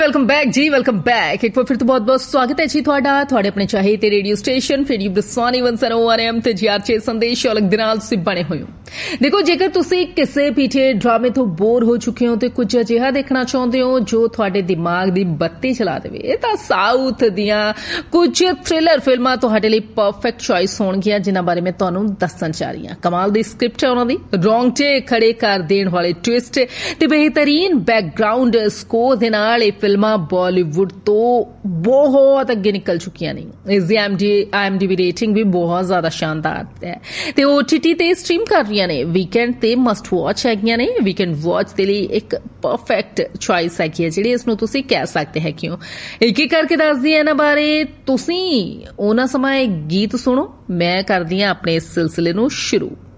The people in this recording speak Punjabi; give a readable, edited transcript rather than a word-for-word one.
वेलकम बैक एक बार फिर तो बहुत बहुत स्वागत है जी ਤੁਹਾਡੇ ਆਪਣੇ ਚਾਹੇ ਤੇ ਰੇਡੀਓ ਸਟੇਸ਼ਨ ਫਿਰ ਬਸਵਾਨੀ 101 ਤੇ ਜੀਆਰਚੇ ਸੰਦੇਸ਼ ਔਲਖ ਦੇ ਨਾਲ ਤੁਸੀਂ ਬਣੇ ਹੋਏ ਹੋ। ਦੇਖੋ ਜੇਕਰ ਤੁਸੀਂ ਕਿਸੇ ਪੀਟੀਏ ਡਰਾਮੇ ਤੋਂ ਬੋਰ ਹੋ ਚੁੱਕੇ ਹੋ ਤੇ ਕੁਝ ਅਜਿਹਾ ਦੇਖਣਾ ਚਾਹੁੰਦੇ ਹੋ ਜੋ ਤੁਹਾਡੇ ਦਿਮਾਗ ਦੀ ਬੱਤੀ ਚਲਾ ਦੇਵੇ ਤਾਂ ਸਾਊਥ ਦੀਆਂ ਕੁਝ ਥ੍ਰਿਲਰ ਫਿਲਮਾਂ ਤੁਹਾਡੇ ਲਈ ਪਰਫੈਕਟ ਚੋਇਸ ਹੋਣਗੀਆਂ ਜਿਨ੍ਹਾਂ ਬਾਰੇ ਮੈਂ ਤੁਹਾਨੂੰ ਦੱਸਣ ਜਾ ਰਹੀ ਹਾਂ। ਕਮਾਲ ਦੀ ਸਕ੍ਰਿਪਟ ਹੈ ਉਹਨਾਂ ਦੀ, ਰੌਂਗਟੇ ਖੜੇ ਕਰ ਦੇਣ ਵਾਲੇ ਟਵਿਸਟ ਤੇ ਬਿਹਤਰੀਨ ਬੈਕਗ੍ਰਾਉਂਡ ਸਕੋਰ ਦੇ ਨਾਲ ਇਹ ਫਿਲਮਾਂ ਬਾਲੀਵੁੱਡ ਤੋਂ ਬਹੁਤ ਅੱਗੇ ਨਿਕਲ ਚੁੱਕੀਆਂ ਨੇ। ਇਸ ਦੀ IMDb ਰੇਟਿੰਗ ਵੀ ਬਹੁਤ ਜ਼ਿਆਦਾ ਸ਼ਾਨਦਾਰ ਹੈ ਤੇ OTT ਤੇ ਸਟ੍ਰੀਮ ਕਰ ਰਹੀਆਂ ਨੇ। ਵੀਕਐਂਡ ਤੇ ਮਸਟ ਵਾਚ ਹੈਗੀਆਂ ਨੇ। ਵੀਕਐਂਡ ਵਾਚ ਦੇ ਲਈ ਇੱਕ ਪਰਫੈਕਟ ਚੋਇਸ ਹੈਗੀ ਹੈ ਜਿਹੜੀ ਇਸ ਨੂੰ ਤੁਸੀਂ ਕਹਿ ਸਕਦੇ ਹੈ ਕਿਉਂ। ਇੱਕ ਇੱਕ ਕਰਕੇ ਦੱਸਦੀ ਹਾਂ ਇਹਨਾਂ ਬਾਰੇ। ਤੁਸੀਂ ਉਹਨਾਂ ਸਮਾਂ ਗੀਤ ਸੁਣੋ, ਮੈਂ ਕਰਦੀ ਹਾਂ ਆਪਣੇ ਇਸ ਸਿਲਸਿਲੇ ਨੂੰ ਸ਼ੁਰੂ।